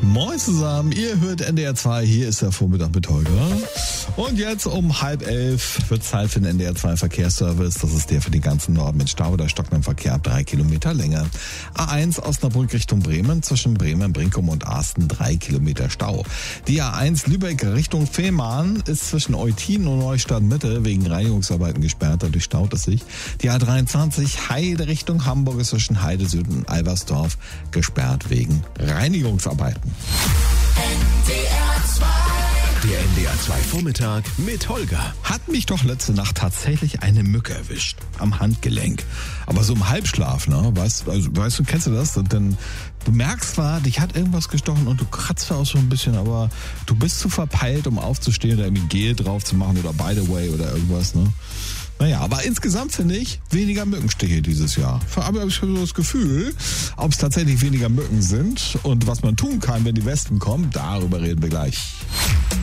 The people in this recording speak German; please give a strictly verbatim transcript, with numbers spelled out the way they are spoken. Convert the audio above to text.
Moin zusammen, ihr hört N D R zwei, hier ist der Vormittag mit Holger. Und jetzt um halb elf wird Zeit für den N D R zwei Verkehrsservice. Das ist der für den ganzen Norden mit Stau oder stockendem Verkehr ab drei Kilometer Länge. A eins Osnabrück Richtung Bremen, zwischen Bremen, Brinkum und Arsten drei Kilometer Stau. Die A eins Lübeck Richtung Fehmarn ist zwischen Eutin und Neustadt Mitte wegen Reinigungsarbeiten gesperrt, dadurch staut es sich. Die A dreiundzwanzig Heide Richtung Hamburg ist zwischen Heide Süd und Albersdorf gesperrt wegen Reinigungsarbeiten. Der N D R zwei Vormittag mit Holger. Hat mich doch letzte Nacht tatsächlich eine Mücke erwischt. Am Handgelenk. Aber so im Halbschlaf, ne? Weißt, also, weißt du, kennst du das? Und dann, du merkst zwar, dich hat irgendwas gestochen und du kratzt zwar auch so ein bisschen, aber du bist zu verpeilt, um aufzustehen oder irgendwie Gel drauf zu machen oder by the way oder irgendwas, ne? Naja, aber insgesamt finde ich weniger Mückenstiche dieses Jahr. Aber ich habe so das Gefühl, ob es tatsächlich weniger Mücken sind und was man tun kann, wenn die Wespen kommen, darüber reden wir gleich.